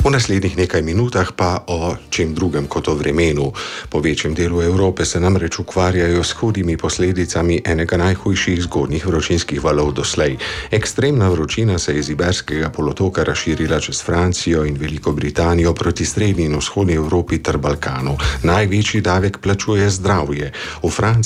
V naslednjih nekaj minutah pa o čem drugem kot o vremenu. Po večjem delu Evrope se namreč ukvarjajo s hudimi posledicami enega najhujših zgodnjih vročinskih valov doslej. Ekstremna vročina se je iz Iberskega polotoka razširila čez Francijo in Veliko Britanijo proti srednji in vzhodni Evropi ter Balkanu. Največji davek plačuje zdravje. V Franciji